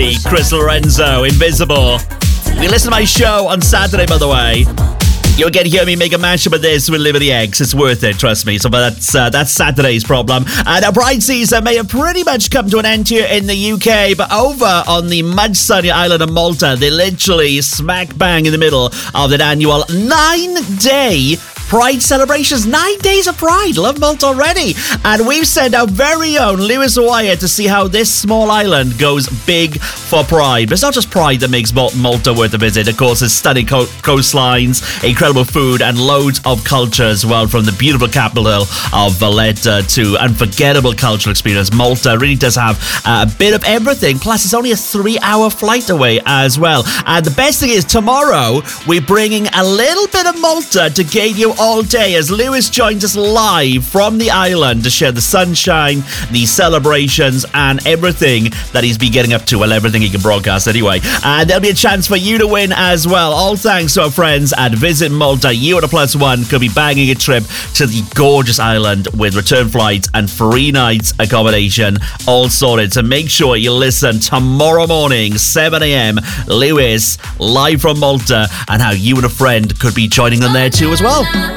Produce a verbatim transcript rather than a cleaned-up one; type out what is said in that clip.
Chris Lorenzo, Invisible. If you listen to my show on Saturday, by the way, you'll get to hear me make a mashup of this with Liberty X. It's worth it, trust me. So that's uh, that's Saturday's problem. And our Pride season may have pretty much come to an end here in the U K, but over on the much sunnier island of Malta, they're literally smack bang in the middle of that annual nine-day Pride celebrations. Nine days of Pride. Love Malta already. And we've sent our very own Lewis Wyatt to see how this small island goes big for Pride. But it's not just Pride that makes Malta worth a visit. Of course, it's stunning co- coastlines, incredible food, and loads of culture as well, from the beautiful capital of Valletta to unforgettable cultural experience. Malta really does have a bit of everything. Plus, it's only a three-hour flight away as well. And the best thing is, tomorrow, we're bringing a little bit of Malta to give you all day as Lewis joins us live from the island to share the sunshine, the celebrations, and everything that he's been getting up to. Well, everything he can broadcast anyway. And there'll be a chance for you to win as well. All thanks to our friends at Visit Malta. You at a plus one could be bagging a trip to the gorgeous island with return flights and free nights accommodation all sorted. So make sure you listen tomorrow morning, seven a.m. Lewis live from Malta, and how you and a friend could be joining them there too as well.